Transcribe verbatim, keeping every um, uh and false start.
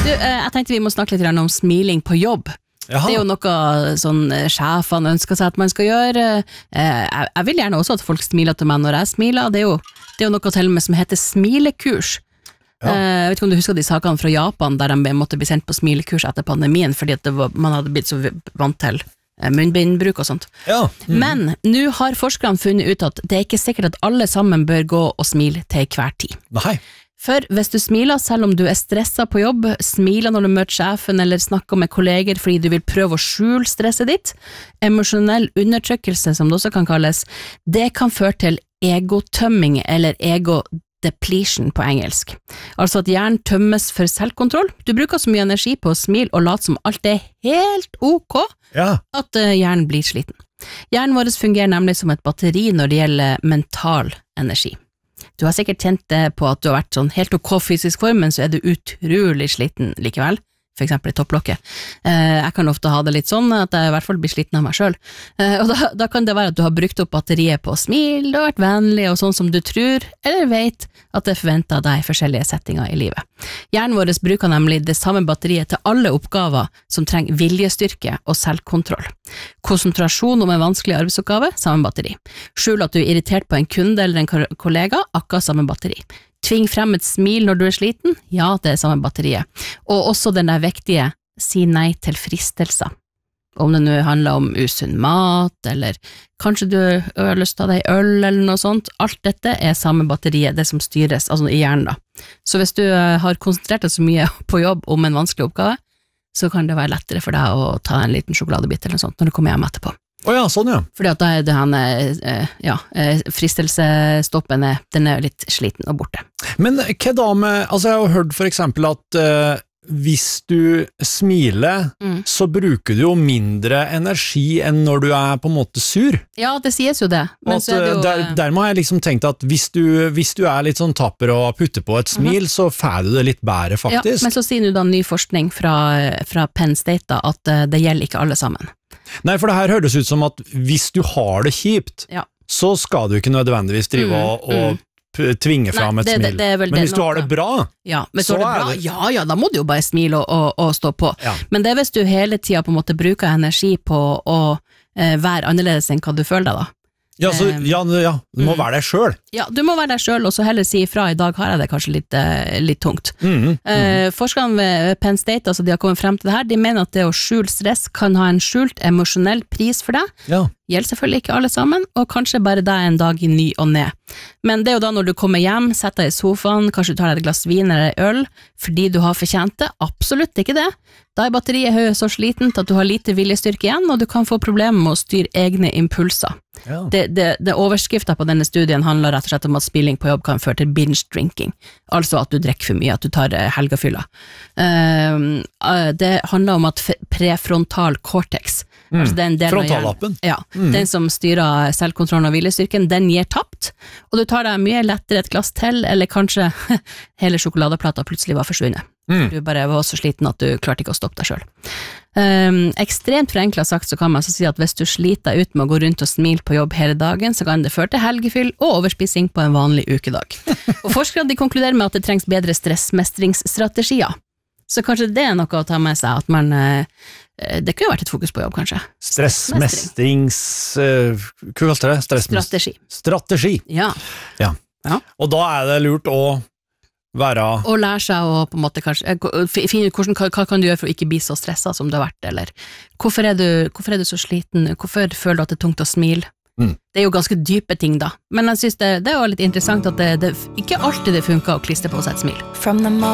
Du, jeg tenkte vi må snakke litt om smiling på jobb. Jaha. Det er jo noe sånn sjefene ønsker seg at man skal gjøre. Jeg, jeg vil gjerne også at folk smiler til meg når jeg smiler. Det er jo, det er jo noe til og med som heter smilekurs. Ja. Jeg vet ikke om du husker de sakene fra Japan der de måtte bli sendt på smilekurs etter pandemien fordi at det var, man hadde blitt så vant til munnbindbruk og sånt. Ja. Mm. Men nå har forskerne funnet ut at det er ikke sikkert at alle sammen bør gå og smile til hver tid. Nei. For hvis du smiler selv om du er stresset på jobb, smiler når du møter sjefen eller snakker med kolleger fordi du vil prøve å skjule stresset ditt, emosjonell undertrykkelse som det også kan kalles, det kan føre til egotømming eller ego-depletion på engelsk. Altså at hjernen tømmes for selvkontroll. Du bruker så mye energi på å smile og late som alt er helt ok, ja. At hjernen blir sliten. Hjernen vår fungerer nemlig som et batteri når det gjelder mental energi. Du har sikkert kjent det på at du har vært sånn helt ok fysisk form, men så er du utrolig sliten likevel, for eksempel i topplokket. Jeg kan ofte ha det litt sånn at jeg i hvert fall blir sliten av meg selv. Og da, da kan det være at du har brukt opp batteriet på å smile, du har vært vennlig og sånn som du tror, eller vet at det forventer deg i forskjellige settinger i livet. Hjernen vår bruker nemlig det samme batteriet til alle oppgaver som trenger viljestyrke og selvkontroll. Konsentrasjon om en vanskelig arbeidsoppgave, samme batteri. Skjul at du er irritert på en kunde eller en kollega, akkurat samme batteri. Tving frem et smil når du er sliten, ja, det er samme batteriet. Og også den der viktige, si nei til fristelser. Om det nå handler om usunn mat, eller kanskje du har lyst til å ta deg øl eller noe sånt, alt dette er samme batteriet, det som styres, altså i hjernen da. Så hvis du har konsentrert deg så mye på jobb om en vanskelig oppgave, så kan det være lettere for deg å ta en liten sjokoladebit eller noe sånt, når du kommer hjem etterpå. Å ja, sånn ja. Fordi at da er det han, ja, fristelsestoppen er, den er litt sliten og borte. Men hva da med, altså jeg har hørt for eksempel at uh, hvis du smiler, mm. så bruker du jo mindre energi enn når du er på en måte sur. Ja, det sies jo det. Men at, så er det jo, der, dermed har jeg liksom tenkt at hvis du, hvis du er litt sånn tapper og putter på et smil, mm-hmm. så får du det litt bedre faktisk. Ja, men så sier du da ny forskning fra, fra Penn State da, at uh, det gjelder ikke alle sammen. Nei, for det her høres ut som at hvis du har det kjipt, ja. Så skal du ikke nødvendigvis drive mm, og, og mm. tvinge fram Nei, et det, smil. Det, det men hvis du har det bra, ja, men så, så er det bra. Ja, ja, da må du jo bare smile og, og, og stå på. Ja. Men det er hvis du hele tiden på en måte bruker energi på å eh, være annerledes enn hva du føler deg da. Ja, så, ja, ja, du må mm. være deg selv. Ja, du må være deg selv, og så heller si ifra, i dag har jeg det kanskje litt, litt tungt. Mm, mm. Eh, forskerne ved Penn State, altså de har kommet frem til det her, de mener at det å skjule stress kan ha en skjult emosjonell pris for deg. Ja. Gjelder selvfølgelig ikke alle sammen, og kanskje bare deg en dag i ny og ned. Men det er jo da når du kommer hjem, setter deg i sofaen, kanskje du tar deg et glass vin eller øl, fordi du har fortjent det, absolutt ikke det. Da er batteriet høyt så slitent at du har lite viljestyrke igjen, og du kan få problemer med å styre egne impulser. Ja. Det, det, det overskriften på denne studien handler rett og slett om at spilling på jobb kan føre til binge drinking, altså at du drikker for mye, at du tar helgafylla. Uh, det handler om at prefrontal cortex, mm. altså den delen frontallappen, ja, mm. den som styrer selvkontrollen og viljestyrken, den gir tapt, og du tar deg mye lettere et glass til, eller kanskje hele sjokoladeplata plutselig var forsvunnet. Mm. Du bare var så sliten at du klarte ikke å stoppe deg selv. Um, ekstremt forenklet sagt så kan man så si at hvis du sliter ut med å gå rundt og smile på jobb hele dagen, så kan det føre til helgefyll og overspising på en vanlig ukedag. Og forskere de konkluderer med at det trengs bedre stressmestringsstrategier. Så kanskje det er noe å ta med seg, at man, det kunne vært et fokus på jobb kanskje. Stressmestrings, uh, hva kalte det? Stress Strategi. Strategi. Ja. Ja. Ja. Og da er det lurt å være... Og lære seg å på en måte kanskje, finne ut hvordan, hva, hva kan du gjøre for å ikke bli så stresset som du har vært, eller hvorfor er du, hvorfor er du så sliten, hvorfor føler du at det er tungt å smile? Mm. Det er jo ganske dype ting da, men jeg synes det, det er jo litt interessant at det, det ikke alltid det funker å klistre på seg et smil. From the